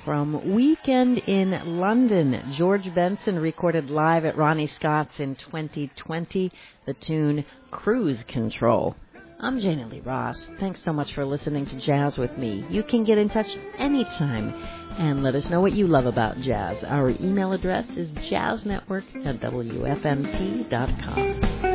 from Weekend in London. George Benson recorded live at Ronnie Scott's in 2020, the tune Cruise Control. I'm Jana Lee Ross. Thanks so much for listening to Jazz with me. You can get in touch anytime and let us know what you love about jazz. Our email address is jazznetwork@wfmp.com.